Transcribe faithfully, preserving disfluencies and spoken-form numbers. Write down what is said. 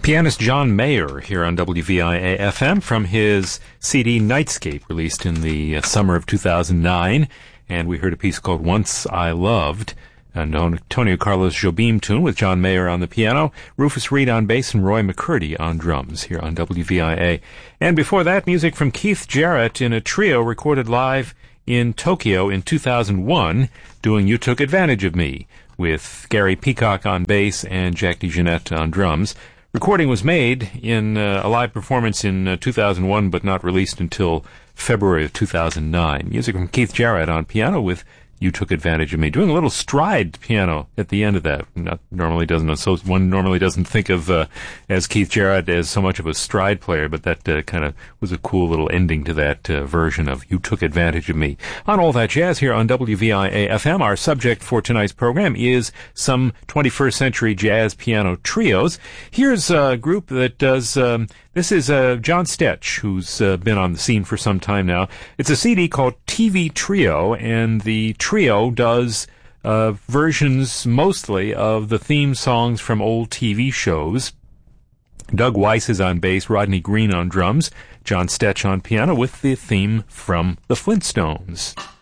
Pianist John Mayer here on W V I A F M from his C D Nightscape, released in the uh, summer of two thousand nine. And we heard a piece called Once I Loved, an Antonio Carlos Jobim tune with John Mayer on the piano, Rufus Reed on bass, and Roy McCurdy on drums here on W V I A. And before that, music from Keith Jarrett in a trio recorded live in Tokyo in two thousand one, doing You Took Advantage of Me, with Gary Peacock on bass and Jack DeJohnette on drums. Recording was made in uh, a live performance in uh, two thousand one, but not released until February of two thousand nine. Music from Keith Jarrett on piano with You Took Advantage of Me, doing a little stride piano at the end of that. Not normally doesn't so one normally doesn't think of uh, as Keith Jarrett as so much of a stride player, but that uh, kind of was a cool little ending to that uh, version of You Took Advantage of Me. On All That Jazz here on W V I A F M, our subject for tonight's program is some twenty-first century jazz piano trios. Here's a group that does. Um, This is uh, John Stetch, who's uh, been on the scene for some time now. It's a C D called T V Trio, and the trio does uh, versions mostly of the theme songs from old T V shows. Doug Weiss is on bass, Rodney Green on drums, John Stetch on piano with the theme from the Flintstones.